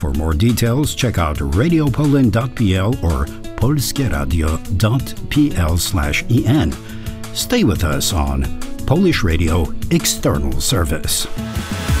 For more details, check out radiopoland.pl or polskieradio.pl/en. Stay with us on Polish Radio External Service.